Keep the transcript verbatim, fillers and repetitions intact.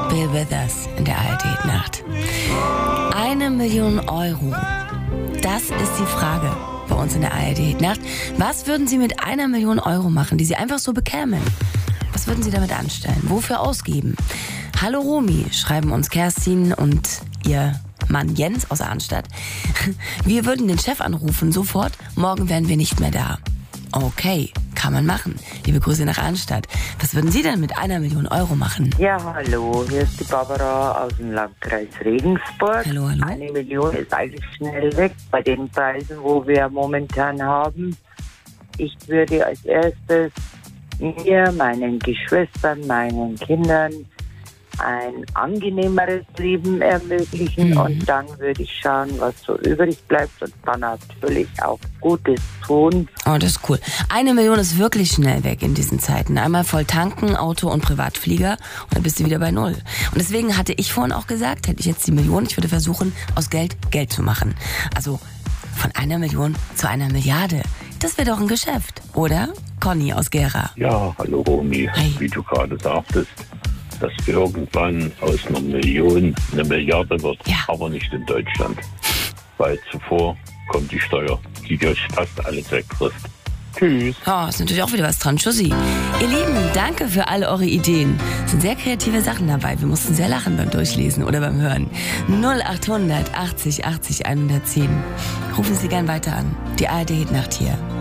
Bill Withers in der A R D-Nacht. Eine Million Euro. Das ist die Frage bei uns in der A R D-Nacht. Was würden Sie mit einer Million Euro machen, die Sie einfach so bekämen? Was würden Sie damit anstellen? Wofür ausgeben? Hallo Romy, schreiben uns Kerstin und ihr Mann Jens aus Arnstadt. Wir würden den Chef anrufen, sofort. Morgen wären wir nicht mehr da. Okay, kann man machen. Liebe Grüße nach Arnstadt. Was würden Sie denn mit einer Million Euro machen? Ja, hallo, hier ist die Barbara aus dem Landkreis Regensburg. Hallo, hallo. Eine Million ist eigentlich schnell weg bei den Preisen, wo wir momentan haben. Ich würde als erstes mir, meinen Geschwistern, meinen Kindern ein angenehmeres Leben ermöglichen mhm. und dann würde ich schauen, was so übrig bleibt und dann natürlich auch Gutes tun. Oh, das ist cool. Eine Million ist wirklich schnell weg in diesen Zeiten. Einmal voll tanken, Auto und Privatflieger und dann bist du wieder bei Null. Und deswegen hatte ich vorhin auch gesagt, hätte ich jetzt die Million, ich würde versuchen, aus Geld Geld zu machen. Also von einer Million zu einer Milliarde. Das wäre doch ein Geschäft, oder? Conny aus Gera. Ja, hallo Romy. Hey. Wie du gerade sagtest, dass irgendwann aus einer Million eine Milliarde wird, ja. aber nicht in Deutschland. Weil zuvor kommt die Steuer, die durch fast alles wegfrisst. Tschüss. Oh, ist natürlich auch wieder was dran. Tschüssi. Ihr Lieben, danke für alle eure Ideen. Es sind sehr kreative Sachen dabei. Wir mussten sehr lachen beim Durchlesen oder beim Hören. null acht hundert achtzig achtzig hundertzehn. Rufen Sie gern weiter an. Die A R D-Nacht hier.